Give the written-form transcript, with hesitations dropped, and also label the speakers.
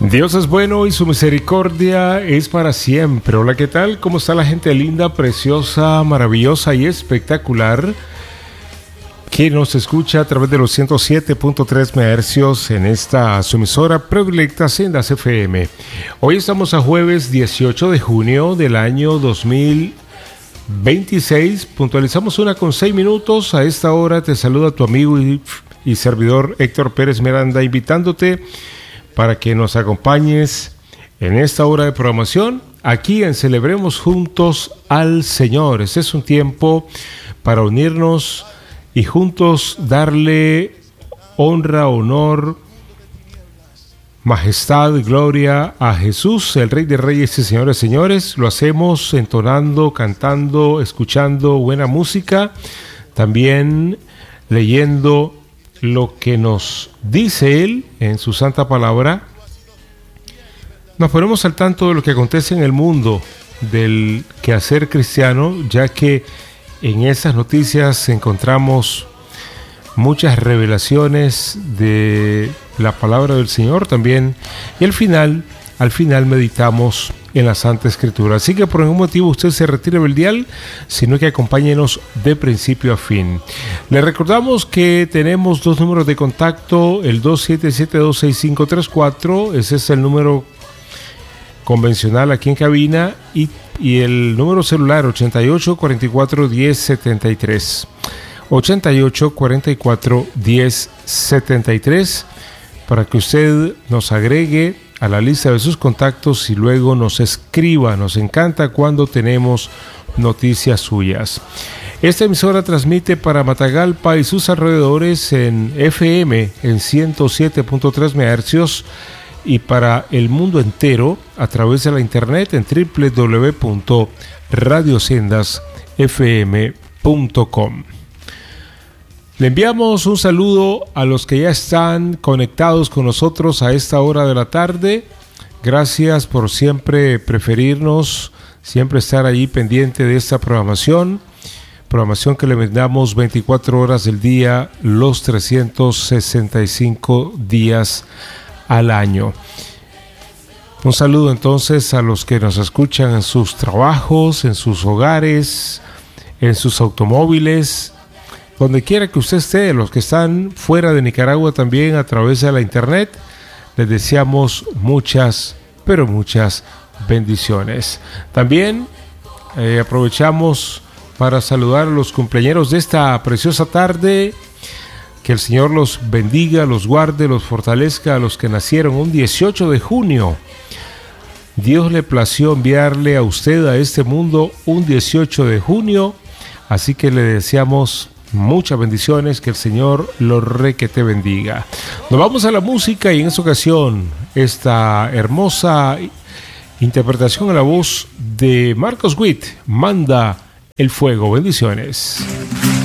Speaker 1: Dios es bueno y su misericordia es para siempre. Hola, ¿qué tal? ¿Cómo está la gente linda, preciosa, maravillosa y espectacular que nos escucha a través de los 107.3 MHz en esta su emisora predilecta Sendas FM? Hoy estamos a jueves 18 de junio del año 2026. Puntualizamos 1:06. A esta hora te saluda tu amigo y servidor Héctor Pérez Miranda, invitándote para que nos acompañes en esta hora de programación aquí en Celebremos Juntos al Señor. Este es un tiempo para unirnos y juntos darle honra, honor, majestad y gloria a Jesús, el Rey de Reyes y Señores de Señores. Lo hacemos entonando, cantando, escuchando buena música, también leyendo lo que nos dice Él en su santa palabra. Nos ponemos al tanto de lo que acontece en el mundo del quehacer cristiano, ya que en esas noticias encontramos muchas revelaciones de la palabra del Señor también, y al final meditamos en la Santa Escritura. Así que por ningún motivo usted se retire del dial, sino que acompáñenos de principio a fin. Le recordamos que tenemos dos números de contacto, el 277-26534, ese es el número convencional aquí en cabina, y el número celular 88-44-10-73. 88-44-10-73, para que usted nos agregue a la lista de sus contactos y luego nos escriba. Nos encanta cuando tenemos noticias suyas. Esta emisora transmite para Matagalpa y sus alrededores en FM en 107.3 MHz y para el mundo entero a través de la internet en www.radiosendasfm.com. Le enviamos un saludo a los que ya están conectados con nosotros a esta hora de la tarde. Gracias por siempre preferirnos, siempre estar ahí pendiente de esta programación que le brindamos 24 horas del día, los 365 días al año. Un saludo entonces a los que nos escuchan en sus trabajos, en sus hogares, en sus automóviles, donde quiera que usted esté. Los que están fuera de Nicaragua también a través de la internet, les deseamos muchas, pero muchas bendiciones. También aprovechamos para saludar a los cumpleañeros de esta preciosa tarde. Que el Señor los bendiga, los guarde, los fortalezca a los que nacieron un 18 de junio. Dios le plació enviarle a usted a este mundo un 18 de junio, así que le deseamos muchas bendiciones, que el Señor lo requete bendiga. Nos vamos a la música y en esta ocasión esta hermosa interpretación a la voz de Marcos Witt, Manda el Fuego. Bendiciones.